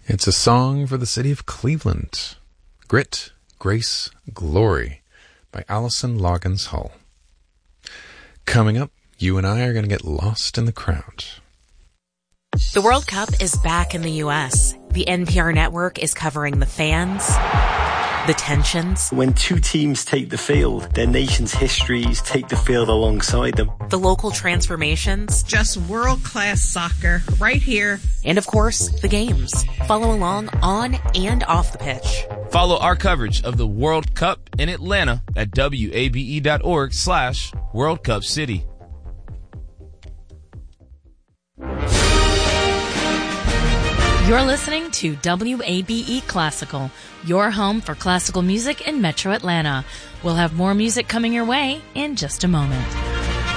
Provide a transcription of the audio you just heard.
It's a song for the city of Cleveland. Grit, Grace, Glory by Allison Loggins Hull. Coming up, you and I are going to get lost in the crowd. The World Cup is back in the U.S. The NPR network is covering the fans, the tensions. When two teams take the field, their nation's histories take the field alongside them. The local transformations. Just world-class soccer right here. And of course, the games. Follow along on and off the pitch. Follow our coverage of the World Cup in Atlanta at wabe.org/World Cup City. You're listening to WABE Classical, your home for classical music in Metro Atlanta. We'll have more music coming your way in just a moment.